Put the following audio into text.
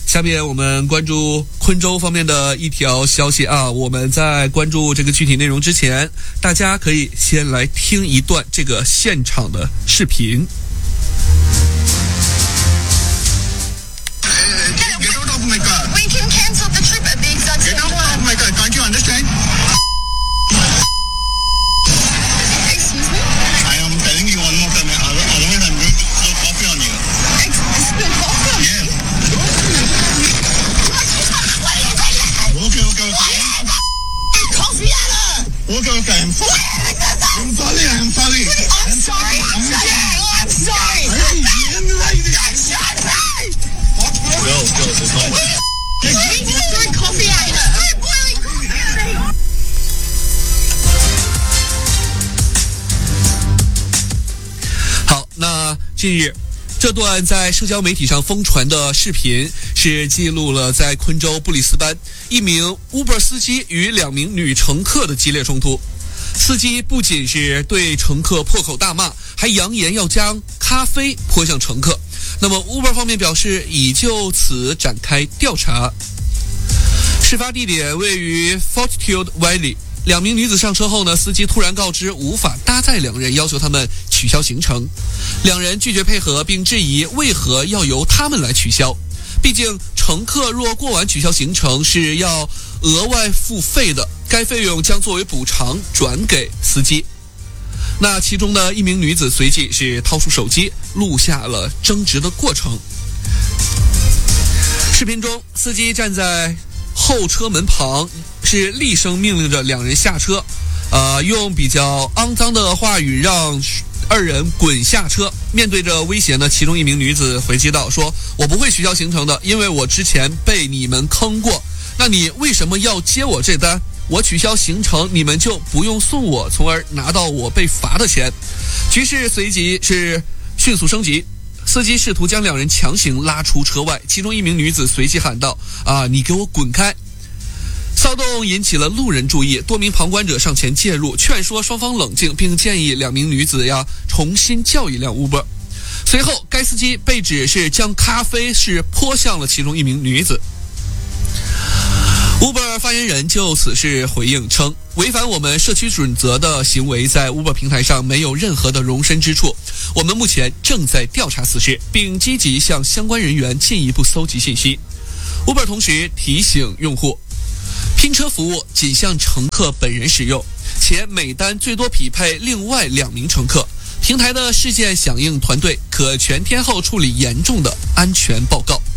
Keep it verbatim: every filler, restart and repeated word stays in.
下面我们关注昆州方面的一条消息啊，我们在关注这个具体内容之前，大家可以先来听一段这个现场的视频。 Okay, okay, I'm sorry. I'm sorry, I'm sorry. I'm sorry, I'm sorry, I'm sorry. Go, go, it's fine. We just threw coffee at her. Boiling coffee. 好，那近日这段在社交媒体上疯传的视频是记录了在昆州布里斯班一名 Uber 司机与两名女乘客的激烈冲突。司机不仅是对乘客破口大骂，还扬言要将咖啡泼向乘客。那么 Uber 方面表示已就此展开调查。事发地点位于 Fortitude Valley。两名女子上车后呢，司机突然告知无法搭载两人，要求他们取消行程。两人拒绝配合，并质疑为何要由他们来取消。毕竟乘客若过晚取消行程是要额外付费的，该费用将作为补偿转给司机。那其中的一名女子随即是掏出手机录下了争执的过程。视频中，司机站在后车门旁，是厉声命令着两人下车，呃，用比较肮脏的话语让二人滚下车。面对着威胁呢，其中一名女子回击道说：“我不会取消行程的，因为我之前被你们坑过。那你为什么要接我这单？我取消行程，你们就不用送我，从而拿到我被罚的钱。”局势随即是迅速升级。司机试图将两人强行拉出车外，其中一名女子随即喊道：“啊，你给我滚开！”骚动引起了路人注意，多名旁观者上前介入，劝说双方冷静，并建议两名女子要重新叫一辆 Uber。随后，该司机被指是将咖啡是泼向了其中一名女子。Uber 发言人就此事回应称，违反我们社区准则的行为在 Uber 平台上没有任何的容身之处。我们目前正在调查此事，并积极向相关人员进一步搜集信息。Uber 同时提醒用户，拼车服务仅向乘客本人使用，且每单最多匹配另外两名乘客。平台的事件响应团队可全天候处理严重的安全报告。